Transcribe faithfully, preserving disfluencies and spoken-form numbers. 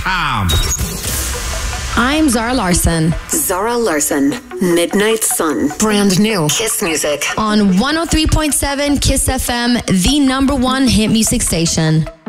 Um. I'm Zara Larson. Zara Larson, Midnight Sun. Brand new Kiss music. On one oh three point seven Kiss F M, the number one hit music station.